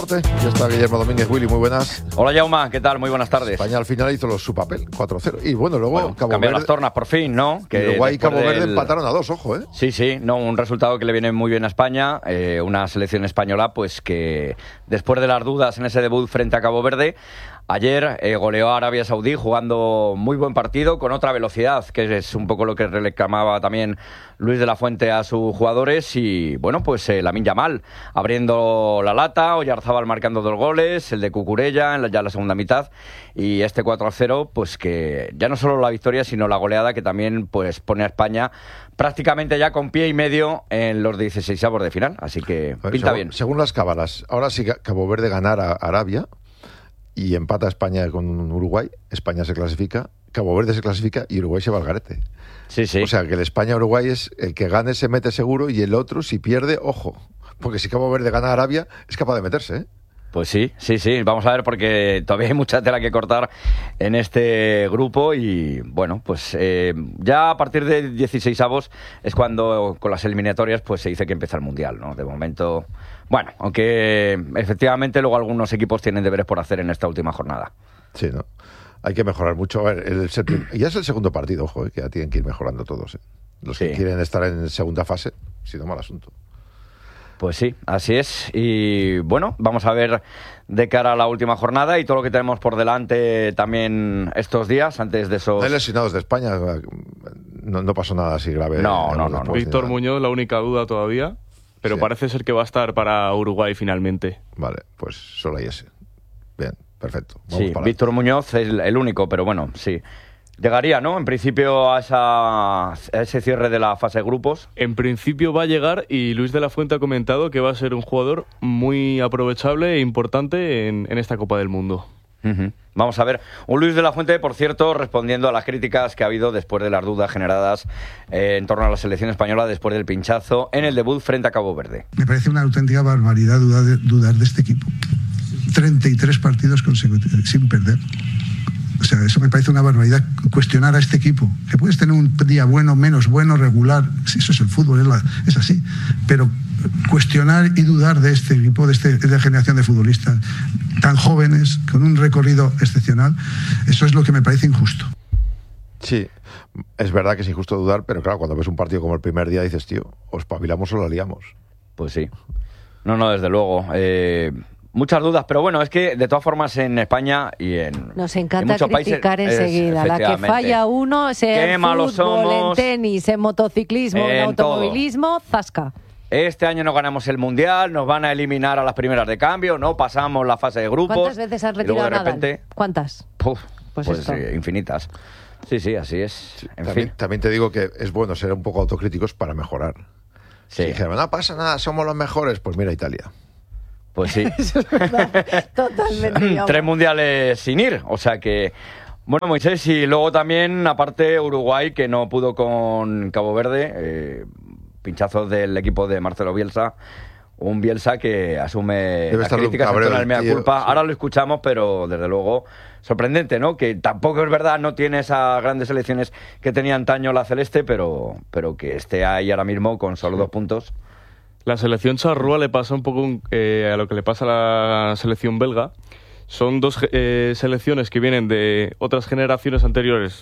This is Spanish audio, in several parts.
deporte. Ya está Guillermo Domínguez. Willy, muy buenas. Hola, Jaume, ¿qué tal? Muy buenas tardes. España al final hizo su papel, 4-0. Y bueno, luego Cabo Verde las tornas por fin, ¿no? Que Uruguay y Cabo Verde empataron a 2, ojo, ¿eh? Sí, no, un resultado que le viene muy bien a España. Una selección española, pues que después de las dudas en ese debut frente a Cabo Verde, ayer goleó a Arabia Saudí jugando muy buen partido, con otra velocidad, que es un poco lo que reclamaba también Luis de la Fuente a sus jugadores. Y bueno, pues Lamine Yamal abriendo la lata, Oyarzábal marcando 2 goles, el de Cucurella ya en la segunda mitad, y este 4-0, pues que ya no solo la victoria, sino la goleada que también pues pone a España prácticamente ya con pie y medio en los 16avos de final. Así que pinta bien. Según las cábalas, ahora si Cabo Verde ganara a Arabia y empata a España con Uruguay, España se clasifica, Cabo Verde se clasifica y Uruguay se va al garete. Sí. O sea, que el España-Uruguay es el que gane se mete seguro, y el otro, si pierde, ojo. Porque si Cabo Verde gana a Arabia, es capaz de meterse, ¿eh? Pues sí. Vamos a ver, porque todavía hay mucha tela que cortar en este grupo. Y bueno, pues ya a partir de 16avos es cuando con las eliminatorias pues se dice que empieza el Mundial, ¿no? De momento, bueno, aunque efectivamente luego algunos equipos tienen deberes por hacer en esta última jornada. Sí, ¿no? Hay que mejorar mucho. A ver, ya es el segundo partido, ojo, que ya tienen que ir mejorando todos, ¿eh? Los que quieren estar en segunda fase, si no, mal asunto. Pues sí, así es. Y bueno, vamos a ver de cara a la última jornada y todo lo que tenemos por delante también estos días, antes de esos... No hay lesionados de España, no pasó nada así grave. No. Víctor Muñoz, la única duda todavía, pero sí, parece ser que va a estar para Uruguay finalmente. Vale, pues solo hay ese. Bien, perfecto. Sí, Víctor Muñoz es el único, pero bueno, sí. Llegaría, ¿no? En principio a ese cierre de la fase de grupos. En principio va a llegar, y Luis de la Fuente ha comentado que va a ser un jugador muy aprovechable e importante en esta Copa del Mundo. Uh-huh. Vamos a ver. Un Luis de la Fuente, por cierto, respondiendo a las críticas que ha habido después de las dudas generadas en torno a la selección española después del pinchazo en el debut frente a Cabo Verde. Me parece una auténtica barbaridad dudar de este equipo. 33 partidos consecutivos sin perder. O sea, eso me parece una barbaridad, cuestionar a este equipo. Que puedes tener un día bueno, menos bueno, regular, sí, eso es el fútbol, es así. Pero cuestionar y dudar de este equipo, de esta generación de futbolistas tan jóvenes, con un recorrido excepcional, eso es lo que me parece injusto. Sí, es verdad que es injusto dudar, pero claro, cuando ves un partido como el primer día dices, tío, o espabilamos o lo liamos. Pues sí. No, desde luego. Muchas dudas, pero bueno, es que de todas formas en España y nos encanta en criticar países, enseguida. La que falla uno, sea en fútbol, en tenis, en motociclismo, en automovilismo, zasca. Este año no ganamos el Mundial, nos van a eliminar a las primeras de cambio, no pasamos la fase de grupos. ¿Cuántas veces has retirado a Nadal? ¿Cuántas? Pues infinitas. Sí, así es. Sí, también te digo que es bueno ser un poco autocríticos para mejorar. Sí. Si dijeron, no pasa nada, somos los mejores, pues mira Italia. Pues sí. Eso es verdad, totalmente. 3 mundiales sin ir, o sea que... Bueno, Moisés, y luego también, aparte, Uruguay, que no pudo con Cabo Verde, pinchazos del equipo de Marcelo Bielsa, un Bielsa que asume las críticas en la mea culpa. Sí. Ahora lo escuchamos, pero desde luego sorprendente, ¿no? Que tampoco es verdad, no tiene esas grandes selecciones que tenía antaño la Celeste, pero que esté ahí ahora mismo con solo 2 puntos. La selección charrúa le pasa un poco a lo que le pasa a la selección belga. Son 2 selecciones que vienen de otras generaciones anteriores,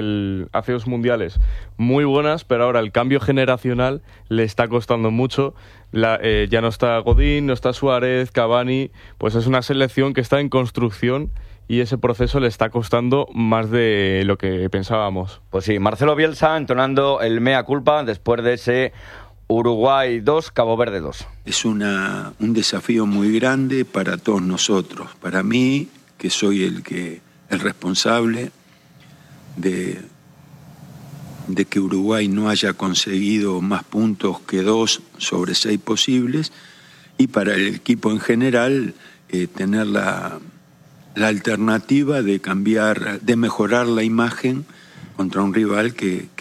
hace 2 mundiales, muy buenas, pero ahora el cambio generacional le está costando mucho. Ya no está Godín, no está Suárez, Cavani, pues es una selección que está en construcción y ese proceso le está costando más de lo que pensábamos. Pues sí, Marcelo Bielsa entonando el mea culpa después de ese Uruguay 2, Cabo Verde 2. Es un desafío muy grande para todos nosotros. Para mí, que soy el responsable de que Uruguay no haya conseguido más puntos que 2 sobre 6 posibles, y para el equipo en general tener la alternativa de mejorar la imagen contra un rival que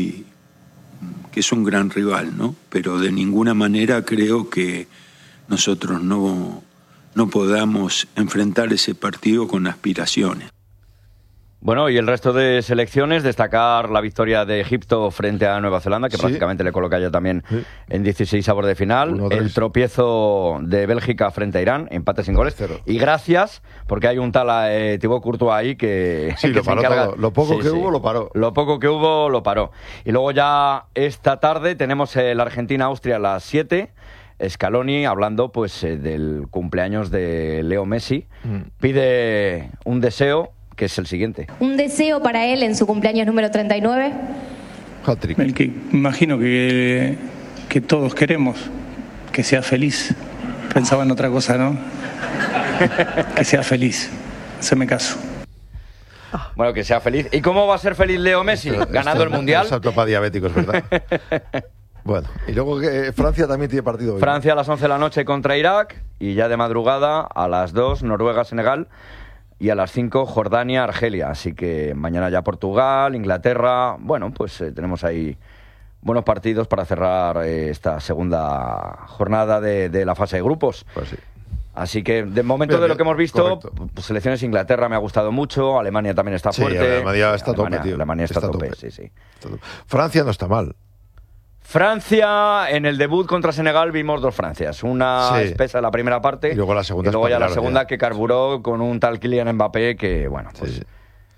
es un gran rival, ¿no? Pero de ninguna manera creo que nosotros no podamos enfrentar ese partido con aspiraciones. Bueno, y el resto de selecciones, destacar la victoria de Egipto frente a Nueva Zelanda, que prácticamente le coloca ya también en 16avos de final. El tropiezo de Bélgica frente a Irán, empate sin goles. 0. Y gracias, porque hay un tal Thibaut Courtois ahí que, que lo paró todo. Lo poco que hubo, lo paró. Lo poco que hubo, lo paró. Y luego ya esta tarde tenemos el Argentina-Austria a las 7. Scaloni, hablando pues del cumpleaños de Leo Messi, pide un deseo, que es el siguiente. Un deseo para él en su cumpleaños número 39. Hat-trick. El que imagino que todos queremos, que sea feliz. Pensaba en otra cosa, ¿no? Que sea feliz. Haceme caso. Bueno, que sea feliz. ¿Y cómo va a ser feliz Leo Messi? Ganando el Mundial. Es apto para diabéticos, ¿verdad? Bueno, y luego que Francia también tiene partido hoy. Francia a las 11 de la noche contra Irak, y ya de madrugada a las 2 Noruega-Senegal, y a las 5 Jordania-Argelia. Así que mañana ya Portugal, Inglaterra. Bueno, pues tenemos ahí buenos partidos para cerrar esta segunda jornada de la fase de grupos. Pues sí. Así que, de momento, de lo que hemos visto, pues, selecciones, Inglaterra me ha gustado mucho, Alemania también está fuerte. Alemania está a tope, tío. Alemania está a tope, sí. Francia no está mal. Francia, en el debut contra Senegal vimos dos Francias. Una espesa la primera parte y luego la segunda. Y luego ya la segunda que carburó con un tal Kylian Mbappé que, bueno, pues... Sí.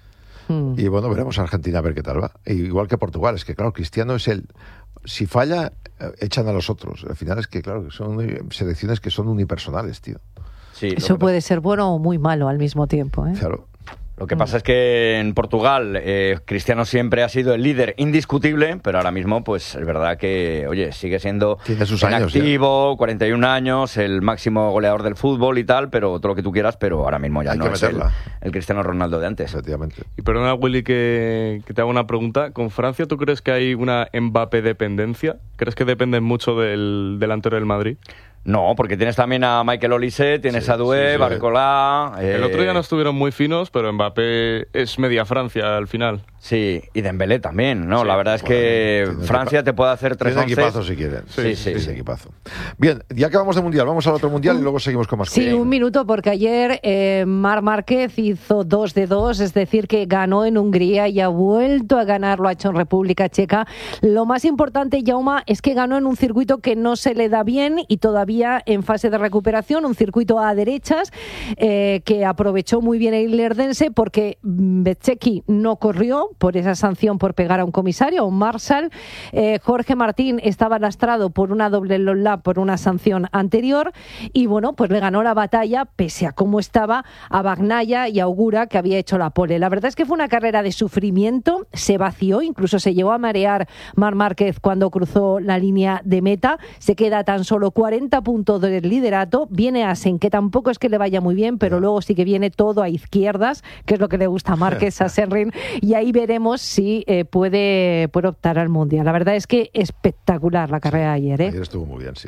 Y bueno, veremos a Argentina a ver qué tal va. Igual que Portugal, es que claro, Cristiano es el... Si falla, echan a los otros. Al final es que, claro, son selecciones que son unipersonales, tío. Sí, eso puede ser bueno o muy malo al mismo tiempo, ¿eh? Claro. Lo que pasa es que en Portugal Cristiano siempre ha sido el líder indiscutible, pero ahora mismo pues es verdad que, oye, sigue siendo activo, 41 años, el máximo goleador del fútbol y tal, pero todo lo que tú quieras, pero ahora mismo ya no es el Cristiano Ronaldo de antes. Efectivamente. Y perdona, Willy, que te hago una pregunta. ¿Con Francia tú crees que hay una Mbappé dependencia? ¿Crees que dependen mucho del delantero del Madrid? No, porque tienes también a Michael Olise, tienes a Doué, Barcola... El otro día no estuvieron muy finos, pero Mbappé es media Francia al final. Sí, y Dembélé también, ¿no? La verdad es que Francia te puede hacer 3 once. Equipazo si quieren. Sí. Equipazo. Bien, ya que vamos de Mundial, vamos al otro Mundial y luego seguimos con más cosas. Sí, un minuto, porque ayer Marc Márquez hizo 2 de 2, es decir, que ganó en Hungría y ha vuelto a ganar, lo ha hecho en República Checa. Lo más importante, Jaume, es que ganó en un circuito que no se le da bien y todavía en fase de recuperación, un circuito a derechas que aprovechó muy bien el Lerdense, porque Bezzecchi no corrió por esa sanción por pegar a un comisario, a un marshal. Jorge Martín estaba lastrado por una doble long lap por una sanción anterior y bueno, pues le ganó la batalla pese a cómo estaba a Bagnaia y a Augura, que había hecho la pole. La verdad es que fue una carrera de sufrimiento, se vació, incluso se llegó a marear Marc Márquez cuando cruzó la línea de meta. Se queda tan solo 40 puntos del liderato. Viene Asen, que tampoco es que le vaya muy bien, pero luego sí que viene todo a izquierdas, que es lo que le gusta a Márquez, a Serrin, y ahí veremos si puede optar al Mundial. La verdad es que espectacular la carrera de ayer, ¿eh? Ayer estuvo muy bien, sí.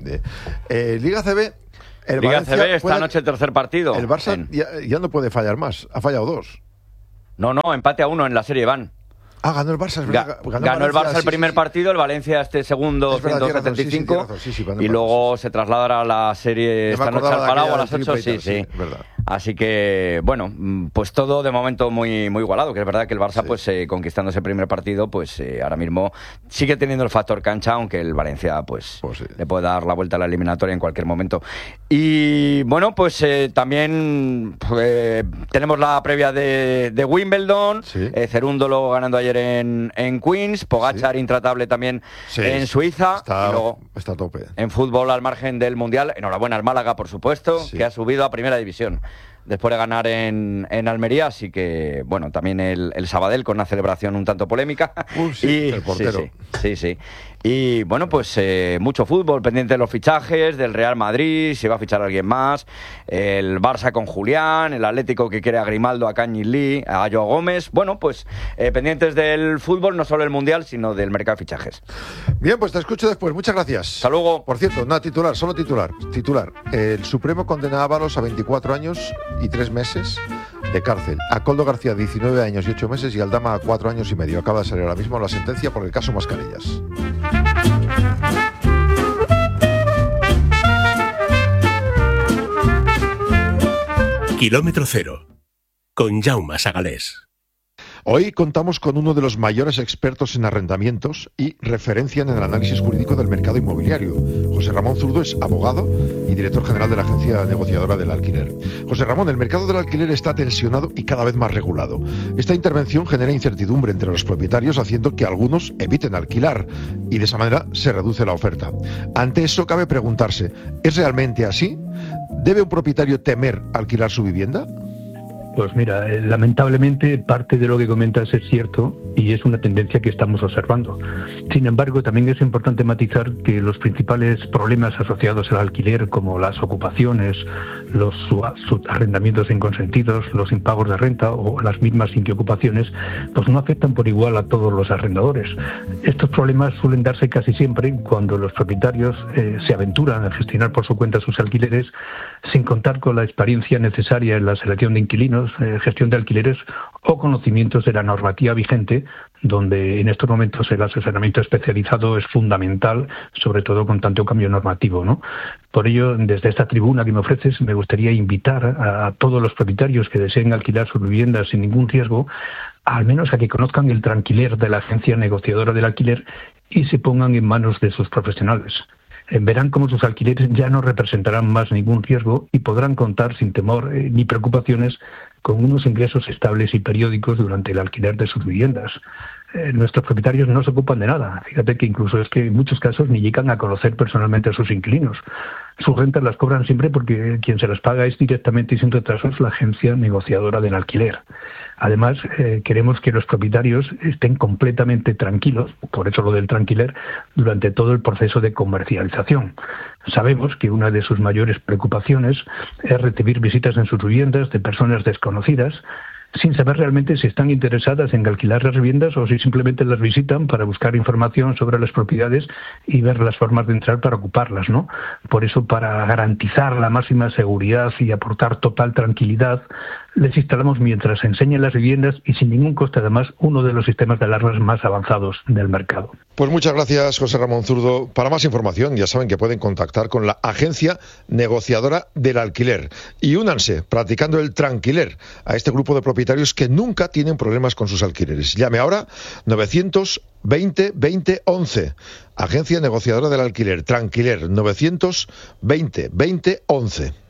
Liga CB. Liga CB, esta noche el tercer partido. El Barça ya no puede fallar más. Ha fallado 2. No, empate a 1 en la Serie Van. Ganó el Barça, es verdad. Ganó el Barça el primer partido, el Valencia este segundo, 175, y luego se trasladará a la serie esta noche al Palau a las 8. Sí. Así que, bueno, pues todo de momento muy, muy igualado, que es verdad que el Barça, pues conquistando ese primer partido, pues ahora mismo sigue teniendo el factor cancha, aunque el Valencia, pues le puede dar la vuelta a la eliminatoria en cualquier momento. Y, bueno, pues también tenemos la previa de Wimbledon, Cerúndolo ganando ayer en Queens, Pogačar intratable también en Suiza. Está a tope. En fútbol, al margen del Mundial, enhorabuena al Málaga, por supuesto, que ha subido a Primera División después de ganar en Almería, así que, bueno, también el Sabadell con una celebración un tanto polémica. El portero. Sí. Y, bueno, pues mucho fútbol, pendiente de los fichajes, del Real Madrid, si va a fichar a alguien más, el Barça con Julián, el Atlético que quiere a Grimaldo, a Kang In Lee, a Joao Gómez. Bueno, pues pendientes del fútbol, no solo el Mundial, sino del mercado de fichajes. Bien, pues te escucho después. Muchas gracias. Hasta luego. Por cierto, solo titular. El Supremo condena a Ábalos a 24 años y 3 meses de cárcel. A Koldo García 19 años y 8 meses y Aldama a 4 años y medio. Acaba de salir ahora mismo la sentencia por el caso Mascarillas. Kilómetro Cero, con Jaume Sagalés. Hoy contamos con uno de los mayores expertos en arrendamientos y referencia en el análisis jurídico del mercado inmobiliario. José Ramón Zurdo es abogado y director general de la agencia negociadora del alquiler. José Ramón, el mercado del alquiler está tensionado y cada vez más regulado. Esta intervención genera incertidumbre entre los propietarios, haciendo que algunos eviten alquilar y de esa manera se reduce la oferta. Ante eso cabe preguntarse, ¿es realmente así? ¿Debe un propietario temer alquilar su vivienda? Pues mira, lamentablemente parte de lo que comentas es cierto y es una tendencia que estamos observando. Sin embargo, también es importante matizar que los principales problemas asociados al alquiler, como las ocupaciones, los arrendamientos inconsentidos, los impagos de renta o las mismas inquiocupaciones, pues no afectan por igual a todos los arrendadores. Estos problemas suelen darse casi siempre cuando los propietarios se aventuran a gestionar por su cuenta sus alquileres sin contar con la experiencia necesaria en la selección de inquilinos, gestión de alquileres o conocimientos de la normativa vigente, donde en estos momentos el asesoramiento especializado es fundamental, sobre todo con tanto cambio normativo, ¿no? Por ello, desde esta tribuna que me ofreces, me gustaría invitar a todos los propietarios que deseen alquilar sus viviendas sin ningún riesgo, al menos a que conozcan el tranquiler de la agencia negociadora del alquiler y se pongan en manos de sus profesionales. Verán cómo sus alquileres ya no representarán más ningún riesgo y podrán contar sin temor ni preocupaciones con unos ingresos estables y periódicos durante el alquiler de sus viviendas. Nuestros propietarios no se ocupan de nada. Fíjate que incluso es que en muchos casos ni llegan a conocer personalmente a sus inquilinos. Sus rentas las cobran siempre porque quien se las paga es directamente y sin retrasos la agencia negociadora del alquiler. Además, queremos que los propietarios estén completamente tranquilos, por eso lo del tranquiler, durante todo el proceso de comercialización. Sabemos que una de sus mayores preocupaciones es recibir visitas en sus viviendas de personas desconocidas, sin saber realmente si están interesadas en alquilar las viviendas o si simplemente las visitan para buscar información sobre las propiedades y ver las formas de entrar para ocuparlas, ¿no? Por eso, para garantizar la máxima seguridad y aportar total tranquilidad, les instalamos mientras enseñan las viviendas y sin ningún coste además uno de los sistemas de alarmas más avanzados del mercado. Pues muchas gracias, José Ramón Zurdo. Para más información ya saben que pueden contactar con la agencia negociadora del alquiler y únanse practicando el tranquiler a este grupo de propietarios que nunca tienen problemas con sus alquileres. Llame ahora 920 20 11. Agencia negociadora del alquiler, Tranquiler, 920 20 11.